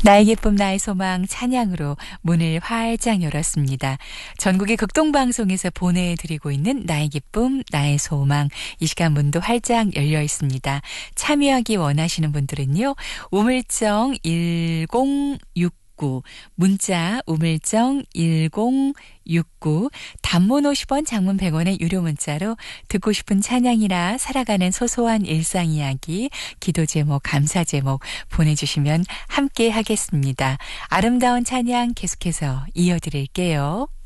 나의 기쁨 나의 소망 찬양으로 문을 활짝 열었습니다. 전국의 극동방송에서 보내드리고 있는 나의 기쁨 나의 소망, 이 시간 문도 활짝 열려 있습니다. 참여하기 원하시는 분들은요, 우물정 1069, 문자 우물정 1069, 단문 50원, 장문 100원의 유료 문자로 듣고 싶은 찬양이나 살아가는 소소한 일상 이야기, 기도 제목, 감사 제목 보내주시면 함께 하겠습니다. 아름다운 찬양 계속해서 이어드릴게요.